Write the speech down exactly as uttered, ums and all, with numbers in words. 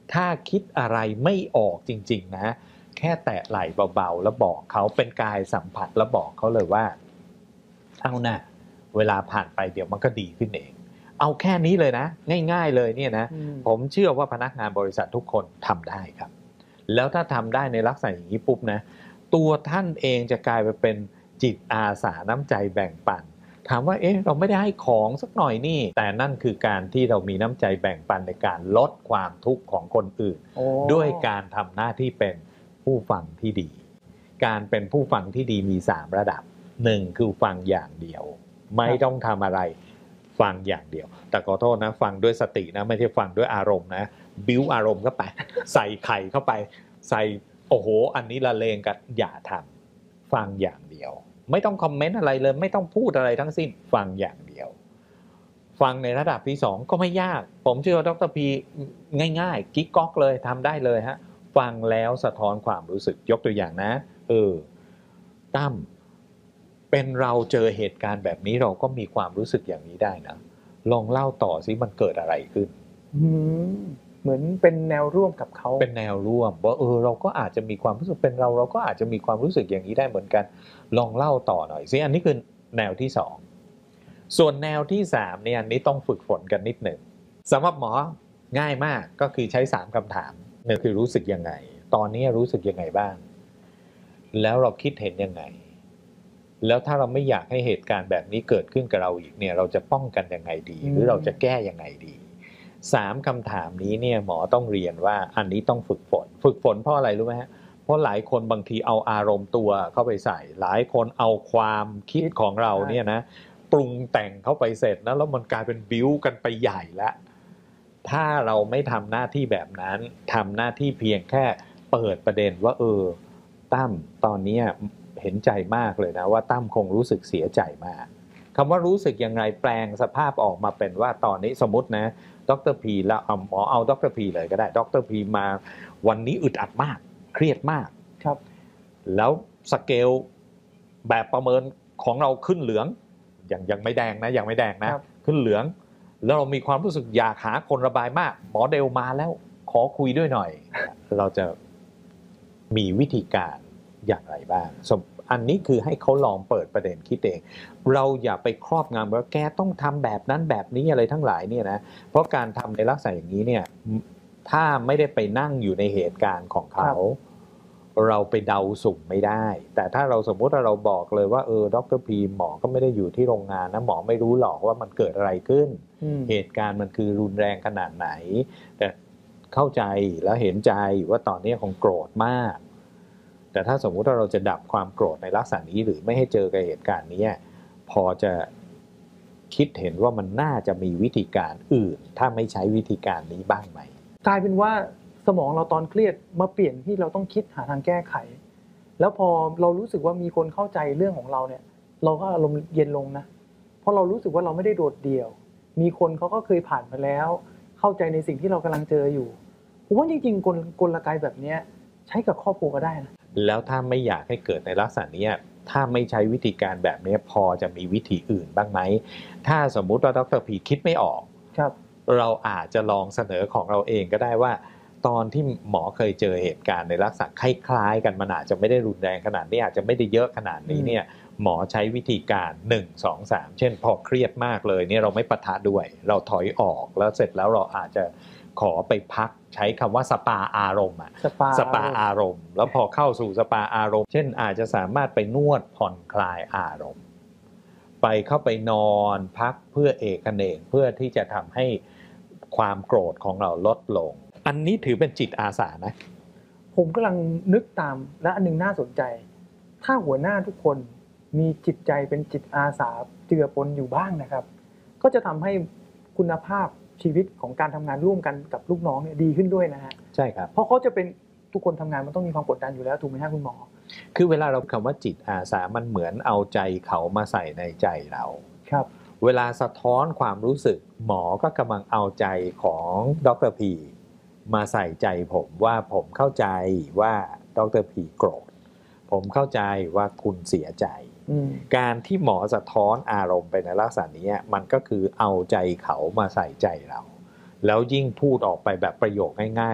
ถ้าคิดอะไรไม่ออกจริงๆนะแค่แตะไหล่เบาๆแล้วบอกเขาเป็นกายสัมผัสแล้วบอกเขาเลยว่าเอานะเวลาผ่านไปเดี๋ยวมันก็ดีขึ้นเองเอาแค่นี้เลยนะง่ายๆเลยเนี่ยนะผมเชื่อว่าพนักงานบริษัททุกคนทำได้ครับแล้วถ้าทำได้ในลักษณะอย่างนี้ปุ๊บนะตัวท่านเองจะกลายไปเป็นจิตอาสาน้ำใจแบ่งปันถามว่าเอ๊ะเราไม่ได้ให้ของสักหน่อยนี่แต่นั่นคือการที่เรามีน้ำใจแบ่งปันในการลดความทุกข์ของคนอื่นด้วยการทำหน้าที่เป็นผู้ฟังที่ดีการเป็นผู้ฟังที่ดีมีสามระดับหนึ่งคือฟังอย่างเดียวไม่ต้องทำอะไรฟังอย่างเดียวแต่ขอโทษนะฟังด้วยสตินะไม่ใช่ฟังด้วยอารมณ์นะบิ้วอารมณ์เข้าไปใส่ไข่เข้าไปใส่โอ้โหอันนี้ละเลงกันอย่าทำฟังอย่างเดียวไม่ต้องคอมเมนต์อะไรเลยไม่ต้องพูดอะไรทั้งสิ้นฟังอย่างเดียวฟังในระดับที่สองก็ไม่ยากผมเชื่อว่าดร.พีง่ายๆกิ๊กก๊อกเลยทำได้เลยฮะฟังแล้วสะท้อนความรู้สึกยกตัวอย่างนะเออตั้มเป็นเราเจอเหตุการณ์แบบนี้เราก็มีความรู้สึกอย่างนี้ได้นะลองเล่าต่อสิมันเกิดอะไรขึ้นอืมเหมือนเป็นแนวร่วมกับเขาเป็นแนวร่วมว่าเออเราก็อาจจะมีความรู้สึกเป็นเราเราก็อาจจะมีความรู้สึกอย่างนี้ได้เหมือนกันลองเล่าต่อหน่อยสิอันนี้คือแนวที่สองส่วนแนวที่สามเนี่ยอันนี้ต้องฝึกฝนกันนิดหนึ่งสำหรับหมอง่ายมากก็คือใช้สามคำถามหนึ่งคือรู้สึกยังไงตอนนี้รู้สึกยังไงบ้างแล้วเราคิดเห็นยังไงแล้วถ้าเราไม่อยากให้เหตุการณ์แบบนี้เกิดขึ้นกับเราอีกเนี่ยเราจะป้องกันยังไงดีหรือเราจะแก้ยังไงดีสามคำถามนี้เนี่ยหมอต้องเรียนว่าอันนี้ต้องฝึกฝนฝึกฝนเพราะอะไรรู้ไหมฮะเพราะหลายคนบางทีเอาอารมณ์ตัวเข้าไปใส่หลายคนเอาความคิดของเราเนี่ยนะปรุงแต่งเข้าไปเสร็จนะแล้วมันกลายเป็นบิ้วกันไปใหญ่แล้วถ้าเราไม่ทำหน้าที่แบบนั้นทำหน้าที่เพียงแค่เปิดประเด็นว่าเออตั้มตอนนี้เห็นใจมากเลยนะว่าตั้มคงรู้สึกเสียใจมากคำว่ารู้สึกยังไงแปลงสภาพออกมาเป็นว่าตอนนี้สมมตินะดร.พีแล้วเอาหมอเอาดร.พีเลยก็ได้ดร.พีมาวันนี้อึดอัดมากเครียดมากครับแล้วสเกลแบบประเมินของเราขึ้นเหลืองยังยังไม่แดงนะยังไม่แดงนะขึ้นเหลืองแล้วเรามีความรู้สึกอยากหาคนระบายมากหมอเดลมาแล้วขอคุยด้วยหน่อยเราจะมีวิธีการอย่างไรบ้างอันนี้คือให้เขาลองเปิดประเด็นคิดเองเราอย่าไปครอบงำว่าแกต้องทำแบบนั้นแบบนี้อะไรทั้งหลายเนี่ยนะเพราะการทำในลักษณะอย่างนี้เนี่ยถ้าไม่ได้ไปนั่งอยู่ในเหตุการณ์ของเขาเราไปเดาสุ่มไม่ได้แต่ถ้าเราสมมุติว่าเราบอกเลยว่าเออดร.พีหมอก็ไม่ได้อยู่ที่โรงงานนะหมอไม่รู้หรอกว่ามันเกิดอะไรขึ้นเหตุการณ์มันคือรุนแรงขนาดไหนแต่เข้าใจแล้วเห็นใจว่าตอนนี้คงโกรธมากแต่ถ้าสมมุติว่าเราจะดับความโกรธในลักษณะนี้หรือไม่ให้เจอกับเหตุการณ์นี้พอจะคิดเห็นว่ามันน่าจะมีวิธีการอื่นถ้าไม่ใช้วิธีการนี้บ้างไหมกลายเป็นว่าสมองเราตอนเครียดมาเปลี่ยนที่เราต้องคิดหาทางแก้ไขแล้วพอเรารู้สึกว่ามีคนเข้าใจเรื่องของเราเนี่ยเราก็อารมณ์เย็นลงนะเพราะเรารู้สึกว่าเราไม่ได้โดดเดี่ยวมีคนเขาก็เคยผ่านมาแล้วเข้าใจในสิ่งที่เรากำลังเจออยู่ผมว่าจริงๆกลกลไกแบบนี้ใช้กับครอบครัวก็ได้นะแล้วถ้าไม่อยากให้เกิดในลักษณะนี้ถ้าไม่ใช้วิธีการแบบนี้พอจะมีวิธีอื่นบ้างไหมถ้าสมมุติว่าดร.พีคิดไม่ออกครับเราอาจจะลองเสนอของเราเองก็ได้ว่าตอนที่หมอเคยเจอเหตุการณ์ในลักษณะคล้ายๆกันมันอาจจะไม่ได้รุนแรงขนาดนี้อาจจะไม่ได้เยอะขนาดนี้เนี่ยหมอใช้วิธีการหนึ่ง สอง สามเช่นพอเครียดมากเลยเนี่ยเราไม่ปะทะด้วยเราถอยออกแล้วเสร็จแล้วเราอาจจะขอไปพักใช้คำว่าสปาอารมณ์อะสปาสปาอารมณ์แล้วพอเข้าสู่สปาอารมณ์เช่นอาจจะสามารถไปนวดผ่อนคลายอารมณ์ไปเข้าไปนอนพักเพื่อเอกเขนกเพื่อที่จะทำให้ความโกรธของเราลดลงอันนี้ถือเป็นจิตอาสานะผมกำลังนึกตามและอันนึงน่าสนใจถ้าหัวหน้าทุกคนมีจิตใจเป็นจิตอาสาเจือปนอยู่บ้างนะครับก็จะทำให้คุณภาพชีวิตของการทำงานร่วมกันกับลูกน้องเนี่ยดีขึ้นด้วยนะฮะใช่ครับเพราะเขาจะเป็นทุกคนทำงานมันต้องมีความกดดันอยู่แล้วถูกไหมครับคุณหมอคือเวลาเราคำว่าจิตอาสามันเหมือนเอาใจเขามาใส่ในใจเราครับเวลาสะท้อนความรู้สึกหมอก็กำลังเอาใจของดร.พีมาใส่ใจผมว่าผมเข้าใจว่าดร.พีโกรธผมเข้าใจว่าคุณเสียใจการที่หมอสะท้อนอารมณ์ไปในลักษณะนี้มันก็คือเอาใจเขามาใส่ใจเราแล้วยิ่งพูดออกไปแบบประโยคง่ายๆ